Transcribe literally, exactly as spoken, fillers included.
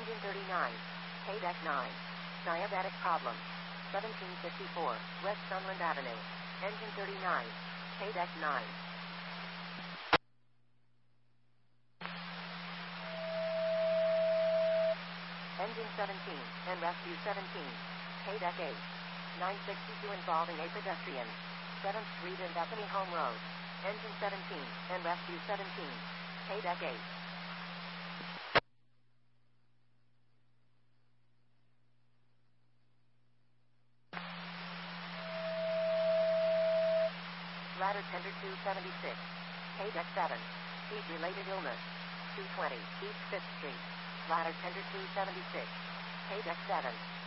Engine thirty-nine. K-Deck nine. Diabetic problem. seventeen fifty-four, West Sunland Avenue. Engine thirty-nine. K-Deck nine. Engine seventeen, and Rescue seventeen. K-Deck eight. nine sixty-two involving a pedestrian. seventh Street and Bethany Home Road. Engine seventeen, and Rescue seventeen. K-Deck eight. Ladder Tender two seventy-six. K-Deck seven. Heat-related illness. two twenty, East fifth Street. Ladder Tender two seventy-six. K-Deck seven.